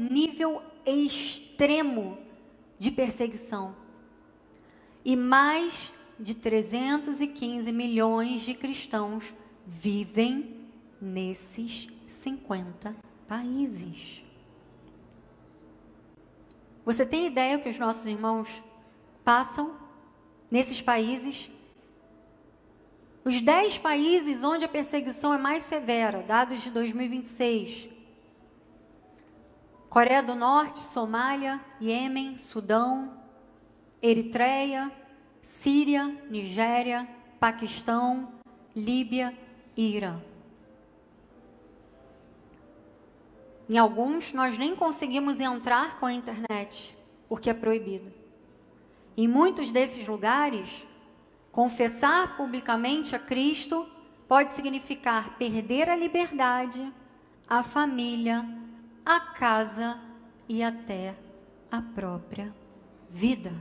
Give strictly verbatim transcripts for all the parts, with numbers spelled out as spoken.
nível extremo de perseguição. E mais de trezentos e quinze milhões de cristãos vivem nesses cinquenta países. Você tem ideia que os nossos irmãos passam nesses países? Os dez países onde a perseguição é mais severa, dados de dois mil e vinte e seis. Coreia do Norte, Somália, Iêmen, Sudão, Eritreia, Síria, Nigéria, Paquistão, Líbia e Irã. Em alguns, nós nem conseguimos entrar com a internet, porque é proibido. Em muitos desses lugares, confessar publicamente a Cristo pode significar perder a liberdade, a família, a casa e até a própria vida.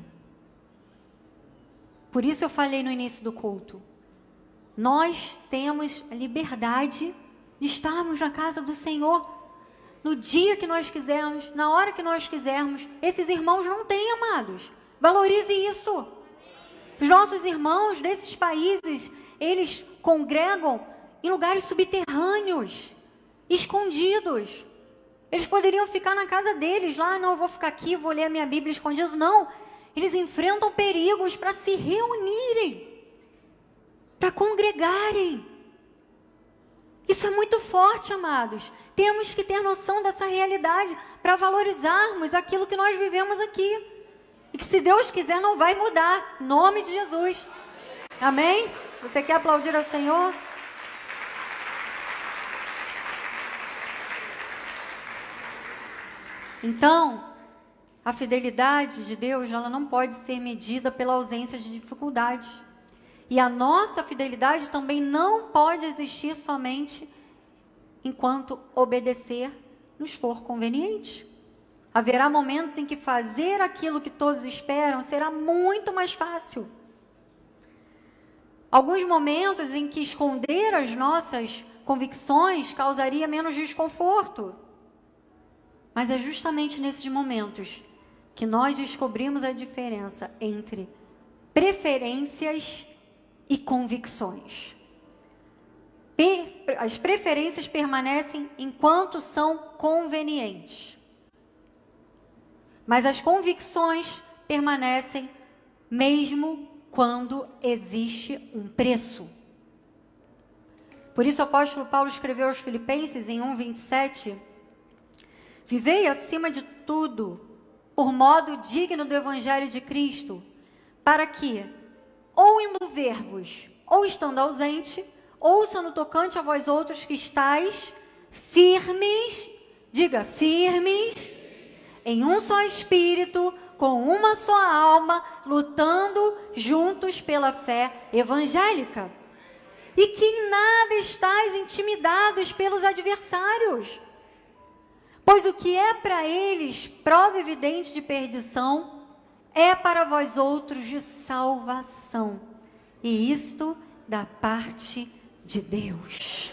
Por isso eu falei no início do culto, nós temos a liberdade de estarmos na casa do Senhor, no dia que nós quisermos, na hora que nós quisermos. Esses irmãos não têm, amados. Valorize isso. Os nossos irmãos desses países, eles congregam em lugares subterrâneos, escondidos. Eles poderiam ficar na casa deles, lá, não, eu vou ficar aqui, vou ler a minha Bíblia escondido. Não, eles enfrentam perigos para se reunirem, para congregarem. Isso é muito forte, amados. Temos que ter noção dessa realidade para valorizarmos aquilo que nós vivemos aqui. E que, se Deus quiser, não vai mudar. Em nome de Jesus. Amém? Você quer aplaudir ao Senhor? Então, a fidelidade de Deus, ela não pode ser medida pela ausência de dificuldade. E a nossa fidelidade também não pode existir somente enquanto obedecer nos for conveniente. Haverá momentos em que fazer aquilo que todos esperam será muito mais fácil. Alguns momentos em que esconder as nossas convicções causaria menos desconforto. Mas é justamente nesses momentos que nós descobrimos a diferença entre preferências e convicções. As preferências permanecem enquanto são convenientes. Mas as convicções permanecem mesmo quando existe um preço. Por isso o apóstolo Paulo escreveu aos Filipenses em um, vinte e sete: vivei acima de tudo por modo digno do Evangelho de Cristo, para que, ou indo ver-vos, ou estando ausente, ouça no tocante a vós outros que estáis firmes, diga firmes, em um só espírito, com uma só alma, lutando juntos pela fé evangélica. E que em nada estáis intimidados pelos adversários. Pois o que é para eles prova evidente de perdição, é para vós outros de salvação. E isto da parte de Deus.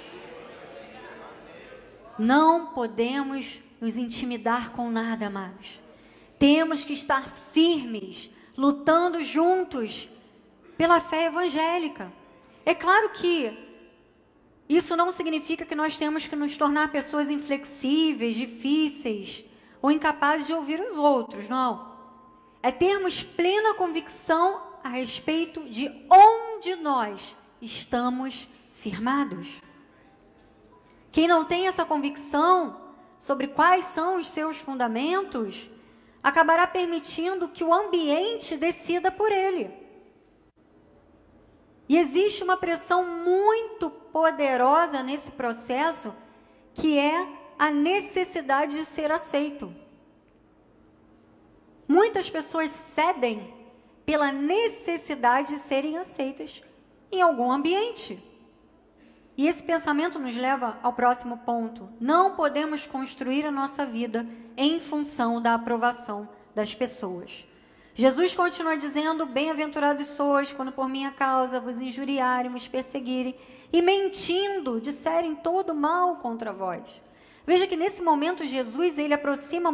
Não podemos nos intimidar com nada, amados. Temos que estar firmes, lutando juntos pela fé evangélica. É claro que isso não significa que nós temos que nos tornar pessoas inflexíveis, difíceis ou incapazes de ouvir os outros, não. É termos plena convicção a respeito de onde nós estamos firmados. Quem não tem essa convicção sobre quais são os seus fundamentos, acabará permitindo que o ambiente decida por ele. E existe uma pressão muito poderosa nesse processo, que é a necessidade de ser aceito. Muitas pessoas cedem pela necessidade de serem aceitas em algum ambiente. E esse pensamento nos leva ao próximo ponto. Não podemos construir a nossa vida em função da aprovação das pessoas. Jesus continua dizendo: bem-aventurados sois quando por minha causa vos injuriarem, vos perseguirem e mentindo disserem todo mal contra vós. Veja que nesse momento Jesus, ele aproxima